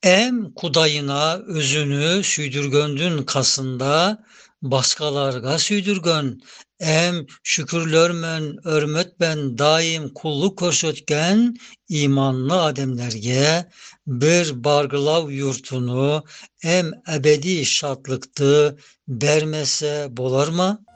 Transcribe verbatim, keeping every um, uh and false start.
Em kudayına özünü süydürgöndün kasında, başkalarga süydürgön. Em şükürlörmön, örmötben daim kulluk koşutken imanlı ademlerge bir bargılav yurtunu em ebedi şatlıktı bermese bolar mı?